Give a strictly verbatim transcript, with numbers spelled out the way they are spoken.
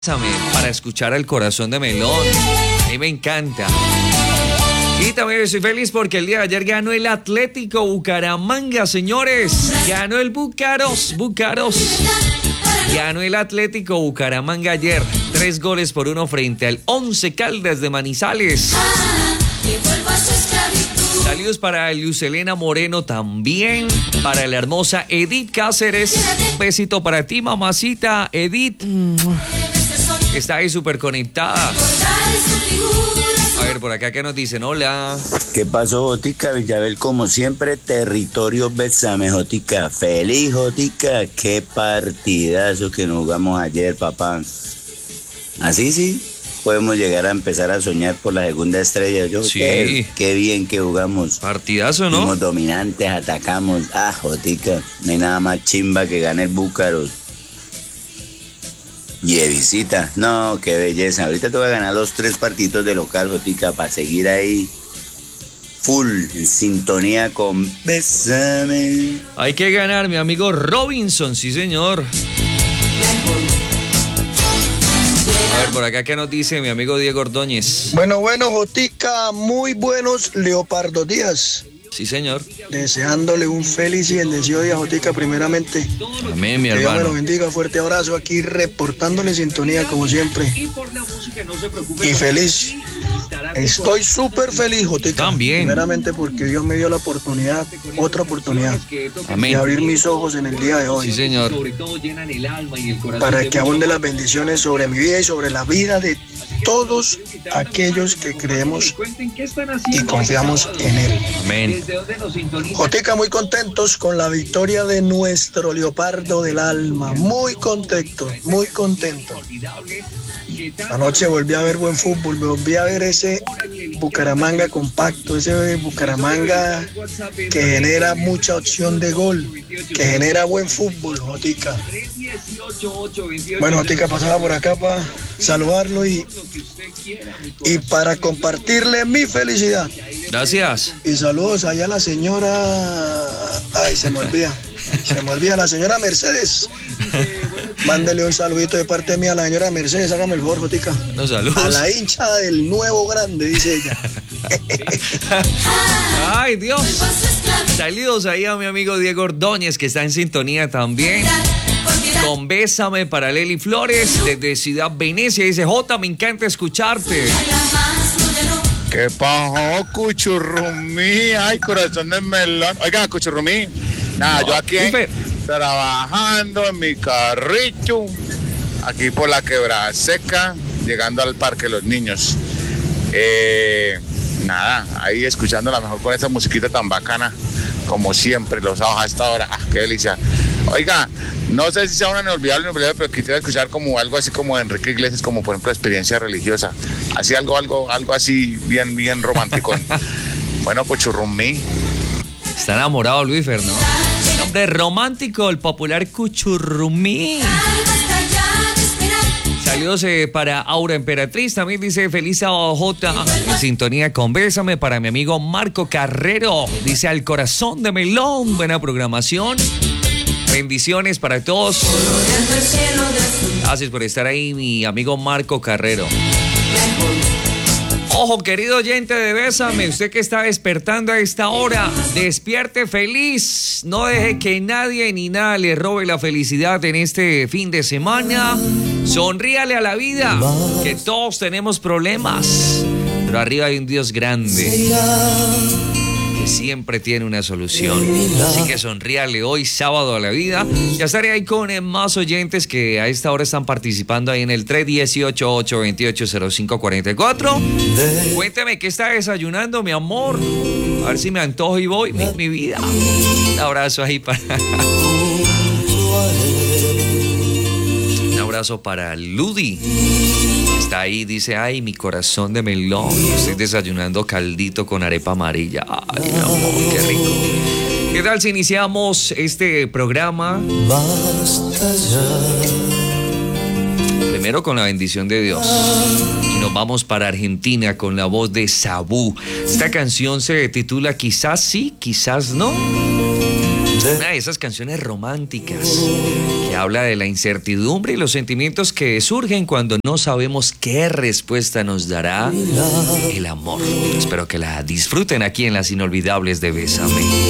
Para escuchar al corazón de melón. A mí me encanta. Y también estoy feliz porque el día de ayer ganó el Atlético Bucaramanga, señores. Ganó el Bucaros, Bucaros. Ganó el Atlético Bucaramanga ayer. Tres goles por uno frente al Once Caldas de Manizales. Saludos para Lucelena Moreno también. Para la hermosa Edith Cáceres. Un besito para ti, mamacita Edith. Está ahí súper conectada. A ver, por acá, ¿qué nos dicen? Hola. ¿Qué pasó, Jotica? Villabel, como siempre, territorio Bésame, Jotica. Feliz, Jotica. Qué partidazo que nos jugamos ayer, papá. Así sí, podemos llegar a empezar a soñar por la segunda estrella. Yo, sí. Qué, qué bien que jugamos. Partidazo, ¿no? Fuimos dominantes, atacamos. Ah, Jotica, no hay nada más chimba que gane el Búcaros. Y de visita, no, qué belleza. Ahorita te voy a ganar los tres partidos de local, Jotica, para seguir ahí full, en sintonía con Bésame. Hay que ganar, mi amigo Robinson, sí señor. A ver, por acá, ¿qué nos dice mi amigo Diego Ordóñez? Bueno, bueno, Jotica, muy buenos Leopardo días. Sí, señor. Deseándole un feliz y bendecido día, Jotica, primeramente. Amén, mi que hermano. Dios me lo bendiga, fuerte abrazo aquí, reportándole sintonía como siempre. Y feliz. Estoy súper feliz, Jotica. También. Primeramente porque Dios me dio la oportunidad, otra oportunidad. Amén. De abrir mis ojos en el día de hoy. Sí, señor. Para que abunde las bendiciones sobre mi vida y sobre la vida de todos aquellos que creemos y confiamos en Él. Amén. Jotica, muy contentos con la victoria de nuestro Leopardo del alma. Muy contento, muy contento. Anoche volví a ver buen fútbol, volví a ver ese Bucaramanga compacto, ese Bucaramanga que genera mucha opción de gol, que genera buen fútbol, Jotica. Bueno, Jotica, pasaba por acá para saludarlo y, y para compartirle mi felicidad. Gracias. Y saludos allá a la señora... Ay, se me olvida. Se me olvida la señora Mercedes. Mándele un saludito de parte mía a la señora Mercedes. Hágame el favor, Jotica. No, saludos. A la hincha del nuevo grande, dice ella. Ay, Dios. Saludos ahí a mi amigo Diego Ordóñez, que está en sintonía también. Con Bésame para Leli Flores, desde Ciudad Venecia. Dice, Jota, me encanta escucharte. ¿Qué pasó, Cuchurrumí? Ay, corazón de melón. Oiga, Cuchurrumí. Nada, no, yo aquí Ufe. trabajando en mi carrito, aquí por la Quebrada Seca, llegando al Parque de los Niños. Eh, nada, ahí escuchando la mejor con esta musiquita tan bacana, como siempre, los sábados a esta hora. Ah, qué delicia. Oiga, no sé si sea una inolvidable, inolvidable, pero quisiera escuchar como algo así como de Enrique Iglesias, como por ejemplo experiencia religiosa. Así algo, algo, algo así bien, bien romántico. Bueno, pues churrumí. Está enamorado Luis Fernando. Nombre romántico, el popular Cuchurrumí. Saludos eh, para Aura Emperatriz. También dice feliz sábado, Jota. En sintonía con Bésame para mi amigo Marco Carrero. Dice al corazón de melón. Buena programación. Bendiciones para todos. Gracias por estar ahí, mi amigo Marco Carrero. Ojo, querido oyente de Bésame, usted que está despertando a esta hora, despierte feliz. No deje que nadie ni nada le robe la felicidad en este fin de semana. Sonríale a la vida, que todos tenemos problemas, pero arriba hay un Dios grande que siempre tiene una solución. Así que sonríale hoy, sábado a la vida. Ya estaré ahí con eh, más oyentes que a esta hora están participando ahí en el tres uno ocho, ocho dos ocho, cero cinco cuatro cuatro. Cuénteme qué está desayunando, mi amor. A ver si me antojo y voy, mi, mi vida. Un abrazo ahí para... Un abrazo para Ludi. Está ahí, dice, ay, mi corazón de melón. Estoy desayunando caldito con arepa amarilla. Ay, mi amor, qué rico. ¿Qué tal si iniciamos este programa? Primero con la bendición de Dios. Y nos vamos para Argentina con la voz de Sabú. Esta canción se titula Quizás sí, quizás no. Una de esas canciones románticas que habla de la incertidumbre y los sentimientos que surgen cuando no sabemos qué respuesta nos dará el amor. Espero que la disfruten aquí en las inolvidables de Bésame.